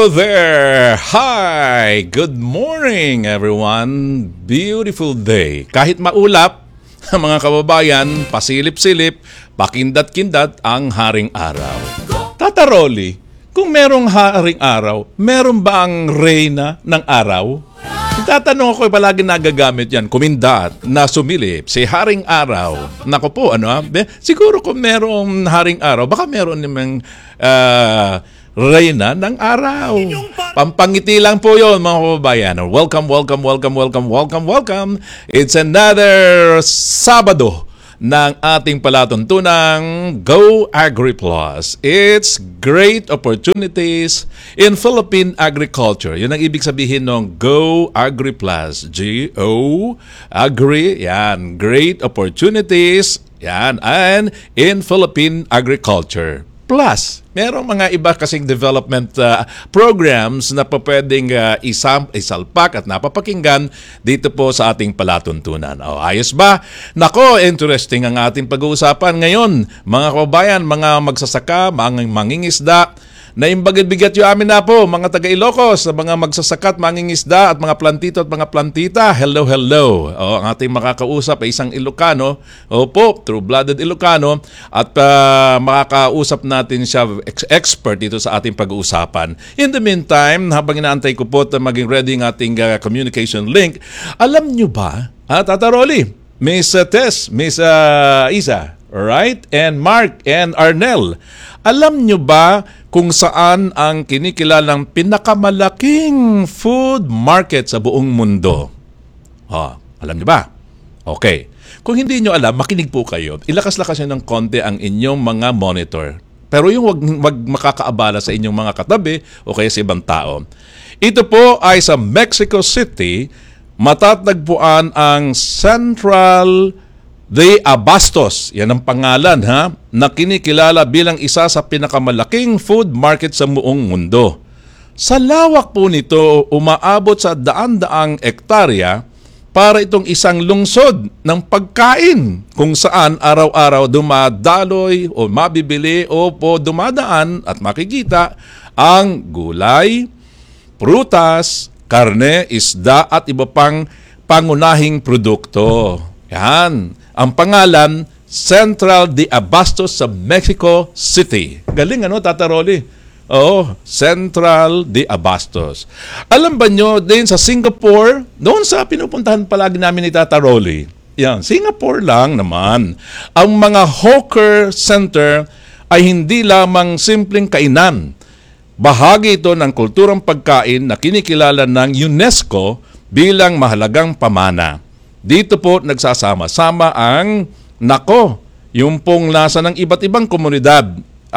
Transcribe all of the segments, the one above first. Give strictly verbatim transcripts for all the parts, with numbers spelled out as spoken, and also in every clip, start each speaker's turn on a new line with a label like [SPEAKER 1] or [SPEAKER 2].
[SPEAKER 1] Hello there! Hi! Good morning, everyone! Beautiful day. Kahit maulap, mga kababayan, pasilip-silip, pakindat-kindat ang haring araw. Tata Rolly, kung merong haring araw, meron ba ang reyna ng araw? Tatanong ako, palagi nagagamit yan, kumindat, na sumilip, si haring araw. Naku po, ano ha? Siguro kung merong haring araw, baka meron namang uh, reyna ng araw. Pampangiti lang po yun, mga kababayan. Welcome, welcome, welcome, welcome, welcome, welcome. It's another Sabado ng ating palatuntunang Go AgriPlus. It's great opportunities in Philippine agriculture. Yun ang ibig sabihin ng Go AgriPlus. G O Agri, yan. Great opportunities, yan. And in Philippine agriculture. Plus, merong mga iba kasing development uh, programs na pa pwedeng uh, isam, isalpak at napapakinggan dito po sa ating palatuntunan. O, ayos ba? Nako, interesting ang ating pag-uusapan ngayon. Mga kababayan, mga magsasaka, mga mangingisda, naimbagad-bigat yung amin na po, mga taga-Ilocos, mga magsasakat, mangingisda at mga plantito at mga plantita. Hello, hello. O, ang ating makakausap ay isang Ilocano. Opo, true-blooded Ilocano. At uh, makakausap natin siya, ex- expert dito sa ating pag-uusapan. In the meantime, habang inaantay ko po at maging ready ang ating uh, communication link, alam nyo ba, ha, Tata Rolly, Miss uh, Tess, Miss uh, Isa, right? And Mark and Arnel, alam nyo ba kung saan ang kinikilalang pinakamalaking food market sa buong mundo? Oh, alam nyo ba? Okay. Kung hindi nyo alam, makinig po kayo. Ilakas-lakas nyo ng konti ang inyong mga monitor. Pero yung wag, wag makakaabala sa inyong mga katabi o kaya sa ibang tao. Ito po ay sa Mexico City, matatagpuan ang Central de Abastos, yan ang pangalan ha, na kinikilala bilang isa sa pinakamalalaking food market sa buong mundo. Sa lawak po nito, umaabot sa daan-daang ektarya para itong isang lungsod ng pagkain kung saan araw-araw dumadaloy o mabibili o po dumadaan at makikita ang gulay, prutas, karne, isda at iba pang pangunahing produkto. Yan. Ang pangalan, Central de Abastos sa Mexico City. Galing ano, Tata Rolly? Oo, Central de Abastos. Alam ba nyo, din sa Singapore, doon sa pinupuntahan palagi namin ni Tata Rolly, yan, Singapore lang naman, ang mga hawker center ay hindi lamang simpleng kainan. Bahagi ito ng kulturang pagkain na kinikilala ng UNESCO bilang mahalagang pamana. Dito po nagsasama-sama ang, nako, yung pong lasa ng iba't ibang komunidad.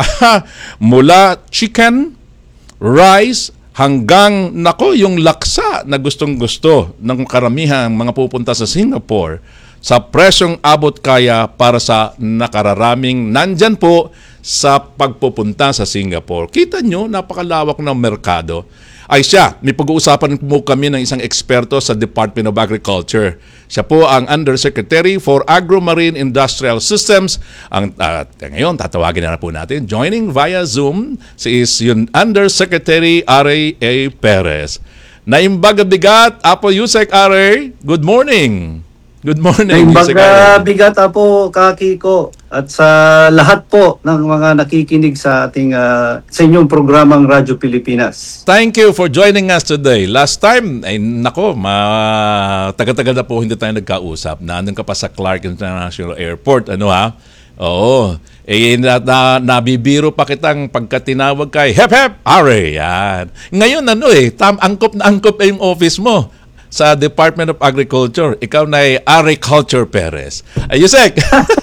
[SPEAKER 1] Mula chicken, rice, hanggang, nako, yung laksa na gustong-gusto ng karamihang mga pupunta sa Singapore sa presyong abot kaya para sa nakararaming nandyan po sa pagpupunta sa Singapore. Kita nyo, napakalawak ng merkado. Ay siya, may pag-uusapan po kami ng isang eksperto sa Department of Agriculture. Siya po ang Undersecretary for Agro-Marine Industrial Systems. Ang, uh, ngayon, tatawagin na, na po natin. Joining via Zoom, si is yung Undersecretary R A Perez. Naimbaga-bigat, Apo Yusek R A, good morning. Good morning.
[SPEAKER 2] Naimbaga-bigat, Apo Kakiko. At sa lahat po ng mga nakikinig sa ating uh, sa inyong programang Radyo Pilipinas.
[SPEAKER 1] Thank you for joining us today. Last time, ay nako, ma tagal-tagal na po hindi tayo nagkausap. Nandun ka pa sa Clark International Airport, ano ha? Oo. Eh, na, na, nabibiro pa kitang pagkatinawag kay Hep Hep Are. Yan. Ngayon, ano eh, tam, angkop na angkop eh yung office mo sa Department of Agriculture. Ikaw na ay Agriculture Perez. Ay, Yusek!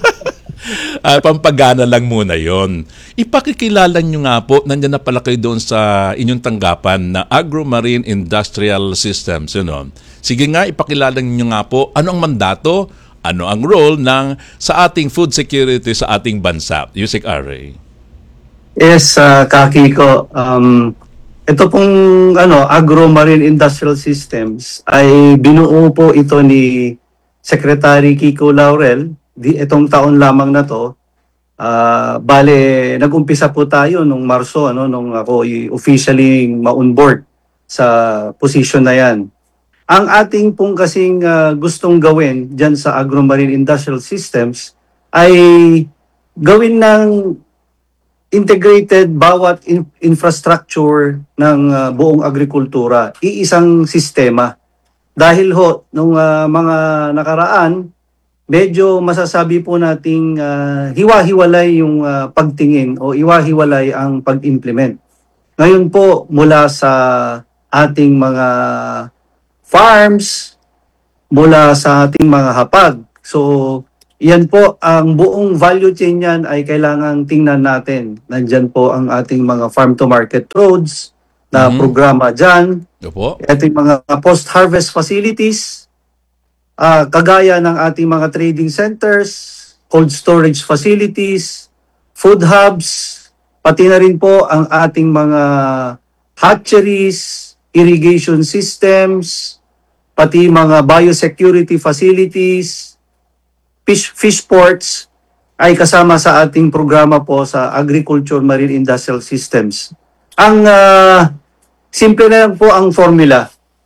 [SPEAKER 1] Uh, pampagana lang muna yon. Ipakikilala nyo nga po, nandiyan na pala kayo doon sa inyong tanggapan na Agro-Marine Industrial Systems. You know? Sige nga, ipakilala nyo nga po, ano ang mandato, ano ang role ng sa ating food security sa ating bansa. Yusek R A.
[SPEAKER 2] Yes, uh, Kakiko. Um, ito pong ano, Agro-Marine Industrial Systems ay binuo po ito ni Secretary Kiko Laurel di itong taon lamang na to Ah, bale, nag-umpisa po tayo nung Marso, ano, nung ako i- officially ma-on board sa position na yan. Ang ating pong kasing ah, gustong gawin dyan sa Agromarine Industrial Systems ay gawin ng integrated bawat in- infrastructure ng ah, buong agrikultura, iisang sistema. Dahil ho, nung ah, mga nakaraan, medyo masasabi po nating ah, hiwa-hiwalay yung ah, pagtingin o hiwa-hiwalay ang pag-implement. Ngayon po, mula sa ating mga farms, mula sa ating mga hapag. So, yan po, ang buong value chain yan ay kailangang tingnan natin. Nandyan po ang ating mga farm-to-market roads na
[SPEAKER 1] Mhm.
[SPEAKER 2] programa dyan.
[SPEAKER 1] Opo.
[SPEAKER 2] Ito yung mga post-harvest facilities, ah, kagaya ng ating mga trading centers, cold storage facilities, food hubs, pati na rin po ang ating mga hatcheries, irrigation systems, pati mga biosecurity facilities, fish, fish ports, ay kasama sa ating programa po sa Agriculture Marine Industrial Systems. Ang ah, simple na lang po ang formula.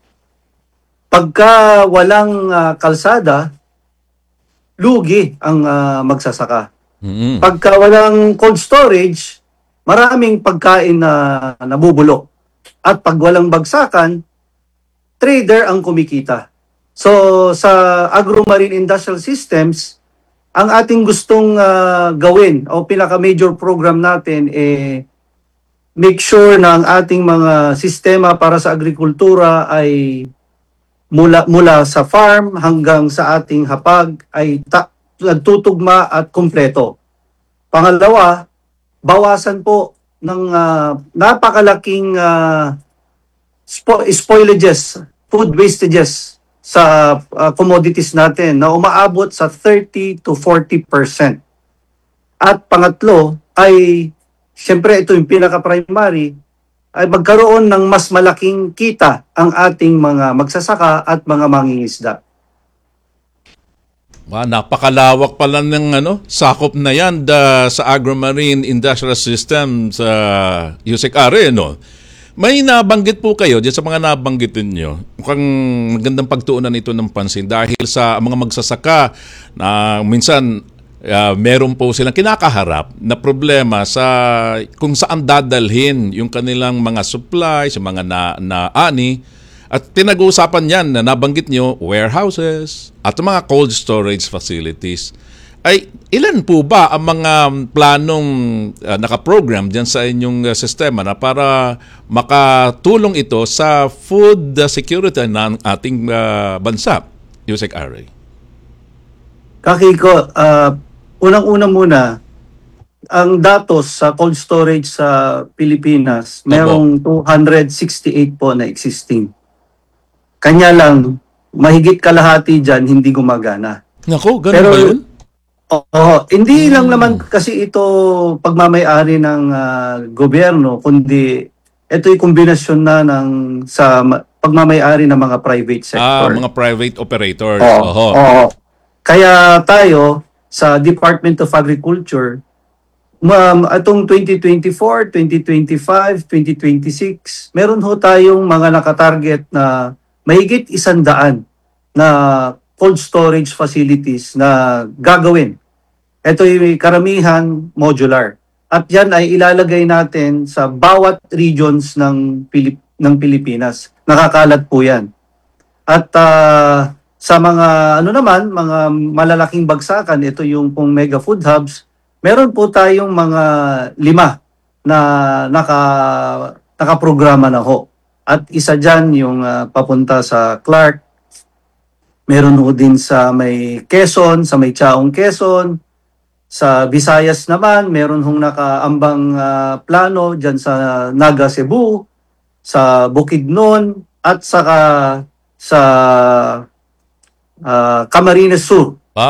[SPEAKER 2] Pagka walang ah, kalsada, lugi ang ah, magsasaka.
[SPEAKER 1] Mhm.
[SPEAKER 2] Pagka walang cold storage, maraming pagkain na nabubulok. At pag walang bagsakan, trader ang kumikita. So sa Agromarine Industrial Systems, ang ating gustong ah, gawin o pinaka-major program natin eh make sure na ang ating mga sistema para sa agrikultura ay mula mula sa farm hanggang sa ating hapag ay ta- nagtutugma at kumpleto. Pangalawa, bawasan po ng ah, napakalaking ah, spo- spoilages, food wastages sa ah, commodities natin na umaabot sa thirty to forty percent. At pangatlo ay, siyempre ito yung pinaka-primary, ay magkaroon ng mas malaking kita ang ating mga magsasaka at mga mangingisda.
[SPEAKER 1] Ah, napakalawak pala ng ano, sakop na yan da, sa Agromarine Industrial System sa Yusek Are, no? May nabanggit po kayo dyan sa mga nabanggit ninyo. Mukhang magandang pagtuunan ito ng pansin dahil sa mga magsasaka na minsan ah, meron po silang kinakaharap na problema sa kung saan dadalhin yung kanilang mga supply, sa mga na, na ani. At pinag-uusapan yan na nabanggit nyo, warehouses at mga cold storage facilities. Ay, ilan po ba ang mga planong uh, nakaprogram dyan sa inyong uh, sistema na para makatulong ito sa food uh, security ng ating uh, bansa? Yusek Are.
[SPEAKER 2] Kakiko, ah, unang-una muna, ang datos sa cold storage sa Pilipinas, merong two hundred sixty-eight po na existing. Kanya lang, mahigit kalahati dyan hindi gumagana.
[SPEAKER 1] Nako, ganun
[SPEAKER 2] Pero-
[SPEAKER 1] ba yun?
[SPEAKER 2] Oo, hindi lang naman kasi ito pagmamay-ari ng ah, gobyerno, kundi ito yung kombinasyon na ng sa ma- pagmamay-ari ng mga private
[SPEAKER 1] Ah,
[SPEAKER 2] sector.
[SPEAKER 1] mga private operators.
[SPEAKER 2] Oo,
[SPEAKER 1] Oho.
[SPEAKER 2] oo. Kaya tayo sa Department of Agriculture, um, atong twenty twenty-four, twenty twenty-five, twenty twenty-six, meron ho tayong mga nakatarget na mahigit isandaan na cold storage facilities na gagawin. Ito yung karamihan modular. At yan ay ilalagay natin sa bawat regions ng Pilip ng Pilipinas. Nakakalat po yan. At ah, sa mga ano naman, mga malalaking bagsakan, ito yung pong mega food hubs, meron po tayong mga lima na naka nakaprograma na ho. At isa diyan yung ah, papunta sa Clark. Meron ho din sa may Quezon, sa may Chaong Quezon. Sa Visayas naman, meron hong nakaambang ah, plano diyan sa Naga Cebu, sa Bukidnon, at saka sa ah, Camarines Sur.
[SPEAKER 1] Ah,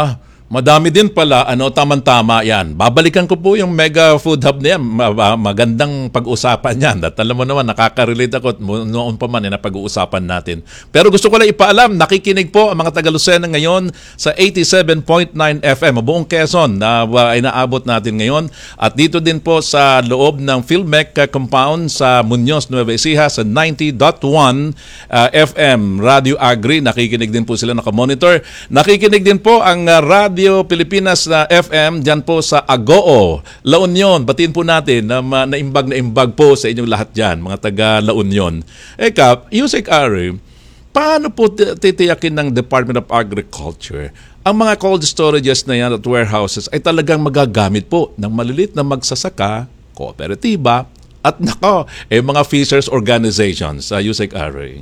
[SPEAKER 1] Madami din pala, ano, tamang-tama yan. Babalikan ko po yung Mega Food Hub na yan. Ma- ma- Magandang pag-usapan yan. At alam mo naman, nakaka-relate ako at mo- noon pa man eh, na pag-uusapan natin. Pero gusto ko lang ipaalam, nakikinig po ang mga taga-Lucena ngayon sa eighty-seven point nine F M, buong Quezon na uh, ay naabot natin ngayon. At dito din po sa loob ng Philmec uh, compound sa Muñoz, Nueva Ecija sa ninety point one uh, F M. Radio Agri, nakikinig din po sila, nakamonitor. Nakikinig din po ang uh, Radio Pilipinas na F M dyan po sa Agoo, La Union. Batiin po natin na ma- naimbag na imbag po sa inyong lahat dyan, mga taga La Union. Eka, Yusek Ari, paano po titiyakin ng Department of Agriculture ang mga cold storages na yan at warehouses ay talagang magagamit po ng malilit na magsasaka, kooperatiba, at nako, eh, mga fishers organizations, uh, Yusek Ari?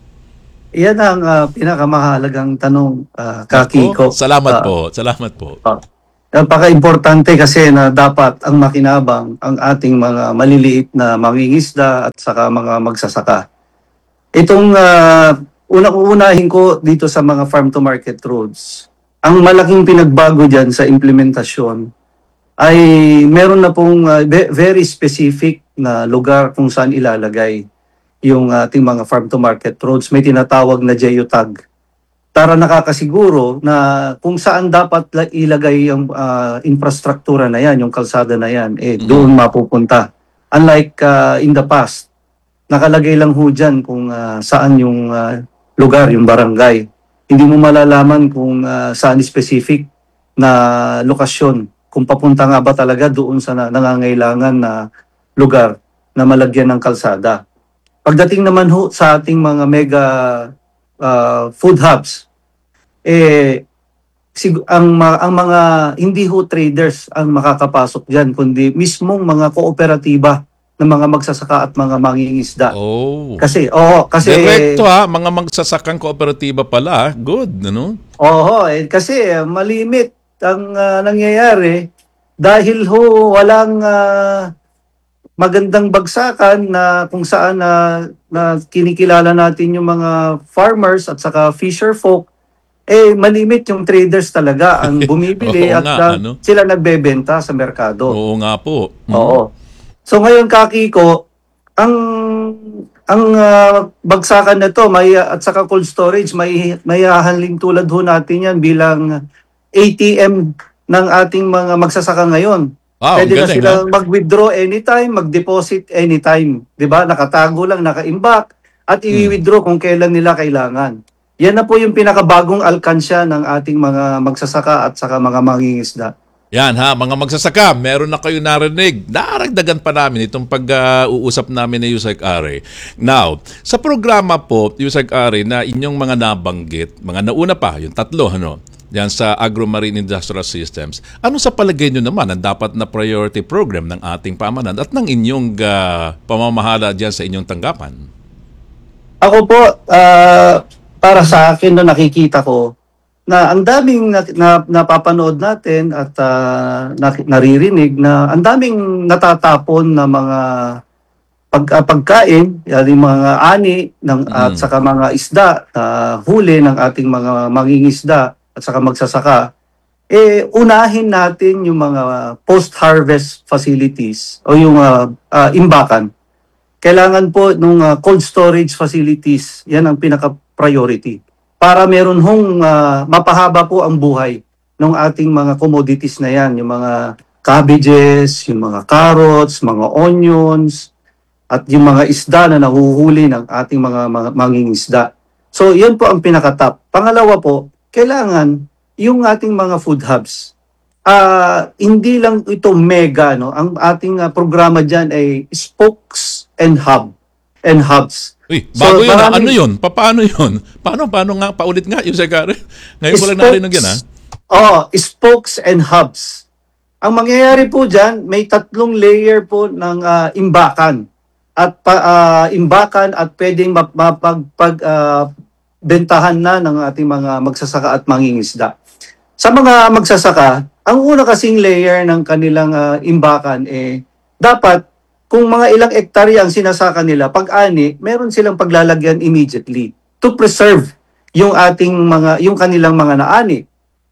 [SPEAKER 2] Yan ang uh, pinakamahalagang tanong, uh, Kakiko.
[SPEAKER 1] Oh, salamat
[SPEAKER 2] Uh,
[SPEAKER 1] po. Salamat po.
[SPEAKER 2] uh, Napaka-importante kasi na dapat ang makinabang ang ating mga maliliit na mangingisda at saka mga magsasaka. Itong uh, una-unahin ko dito sa mga farm-to-market roads, ang malaking pinagbago dyan sa implementasyon ay meron na pong uh, very specific na lugar kung saan ilalagay yung ating mga farm-to-market roads. May tinatawag na geotag. Para nakakasiguro na kung saan dapat ilagay yung uh, infrastruktura na yan, yung kalsada na yan, eh doon mapupunta. Unlike uh, in the past, nakalagay lang ho dyan kung uh, saan yung uh, lugar, yung barangay. Hindi mo malalaman kung uh, saan specific na lokasyon, kung papunta nga ba talaga doon sa na- nangangailangan na lugar na malagyan ng kalsada. Pagdating naman ho sa ating mga mega uh, food hubs, eh sig- ang, ma- ang mga hindi ho traders ang makakapasok diyan, kundi mismong mga kooperatiba ng mga magsasaka at mga mangingisda.
[SPEAKER 1] Oh.
[SPEAKER 2] Kasi oo, kasi
[SPEAKER 1] Direkto ha, mga magsasakang kooperatiba pala. Good, ano?
[SPEAKER 2] oo, eh, kasi eh, malimit ang ah, nangyayari dahil ho walang ah, magandang bagsakan na kung saan na, na kinikilala natin yung mga farmers at saka fisher folk, eh malimit yung traders talaga ang bumibili
[SPEAKER 1] Oo
[SPEAKER 2] at
[SPEAKER 1] nga,
[SPEAKER 2] na-
[SPEAKER 1] ano?
[SPEAKER 2] sila nagbebenta sa merkado.
[SPEAKER 1] Oo nga po. Mm.
[SPEAKER 2] Oo. So ngayon, Kakiko, ang ang ah, bagsakan na to may at saka cold storage, may may hahandling tulad ho natin yan bilang A T M ng ating mga magsasaka ngayon.
[SPEAKER 1] Wow,
[SPEAKER 2] Pwede na
[SPEAKER 1] galing,
[SPEAKER 2] silang mag-withdraw anytime, mag-deposit anytime. 'Di ba? Nakatago lang, naka-imbak at i-withdraw kung kailan nila kailangan. Yan na po yung pinakabagong alkansya ng ating mga magsasaka at saka mga mangingisda.
[SPEAKER 1] Yan ha, mga magsasaka, meron na kayo narinig. Naragdagan pa namin itong pag-uusap namin ni Yusek Ari. Now, sa programa po, Yusek Ari, na inyong mga nabanggit, mga nauna pa, yung tatlo, ano, yan sa Agro-Marine Industrial Systems. Ano sa palagay nyo naman ang dapat na priority program ng ating pamanan at ng inyong uh, pamamahala dyan sa inyong tanggapan?
[SPEAKER 2] Ako po, ah, para sa akin no, nakikita ko na ang daming na, na, napapanood natin at ah, nak- naririnig na ang daming natatapon na mga pag, ah, pagkain, yan yung mga ani ng, at
[SPEAKER 1] Mm.
[SPEAKER 2] saka mga isda na huli ng ating mga mangingisda at saka magsasaka, eh unahin natin yung mga post-harvest facilities o yung ah, ah, imbakan. Kailangan po nung ah, cold storage facilities, yan ang pinaka-priority. Para meron hong ah, mapahaba po ang buhay ng ating mga commodities na yan, yung mga cabbages, yung mga carrots, mga onions, at yung mga isda na nahuhuli ng ating mga, mga mangingisda. So, yan po ang pinaka-top. Pangalawa po, kailangan yung ating mga food hubs. Ah, hindi lang ito mega, no? Ang ating ah, programa diyan ay spokes and hub and hubs.
[SPEAKER 1] Uy,
[SPEAKER 2] So,
[SPEAKER 1] bago yun, ha?
[SPEAKER 2] maraming-
[SPEAKER 1] Ano yun? Pa- Paano yun? Paano, paano nga? Paulit nga, Yusek Ari. Ngayon ko lang
[SPEAKER 2] Spokes-
[SPEAKER 1] narinig yan, ha?
[SPEAKER 2] Oh, spokes and hubs. Ang mangyayari po diyan, may tatlong layer po ng ah, imbakan. At pa, ah, imbakan at pwedeng map- mapag pag, ah, bentahan na ng ating mga magsasaka at mangingisda. Sa mga magsasaka, ang una kasing layer ng kanilang ah, imbakan eh dapat kung mga ilang ektarya ang sinasaka nila, pag-ani, meron silang paglalagyan immediately to preserve yung ating mga yung kanilang mga naani.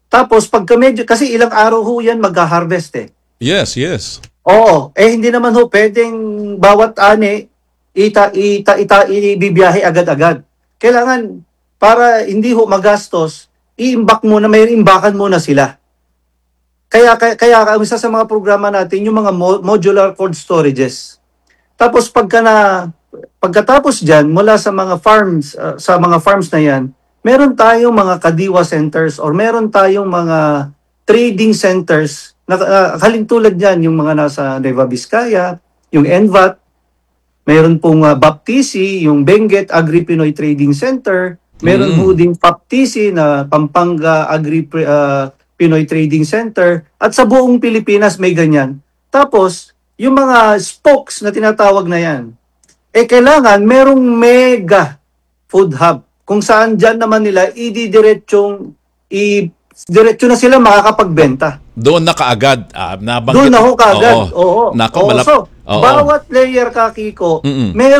[SPEAKER 2] Tapos pagka medyo, kasi ilang araw ho yan magha-harvest eh.
[SPEAKER 1] Yes, yes.
[SPEAKER 2] Oo, eh hindi naman ho pwedeng bawat ani ita ita ita ibibiyahe agad-agad. Kailangan para hindi ho magastos, i-imbak muna, may imbakan muna sila. Kaya kaya, kaya ang isa sa mga programa natin yung mga mo- modular cold storages. Tapos pagka na pagkatapos diyan mula sa mga farms uh, sa mga farms na 'yan, meron tayong mga kadiwa centers or meron tayong mga trading centers na uh, halintulad niyan yung mga nasa Nueva Vizcaya, yung N V A T, meron pong uh, Baptisi, yung Benguet Agri Pinoy Trading Center, meron
[SPEAKER 1] Mm.
[SPEAKER 2] po ding Paptisi na Pampanga Agri uh, Pinoy Trading Center, at sa buong Pilipinas may ganyan. Tapos, yung mga spokes na tinatawag na yan, eh kailangan merong mega food hub kung saan dyan naman nila ididiretsong i diretso na sila makakapagbenta.
[SPEAKER 1] Doon na kaagad. Ah, nabanggit.
[SPEAKER 2] Doon na ho kaagad.
[SPEAKER 1] Oo.
[SPEAKER 2] Oo.
[SPEAKER 1] Nako,
[SPEAKER 2] Oo.
[SPEAKER 1] malap-
[SPEAKER 2] So,
[SPEAKER 1] Oo.
[SPEAKER 2] bawat layer ka, Kiko,
[SPEAKER 1] Mm-mm.
[SPEAKER 2] may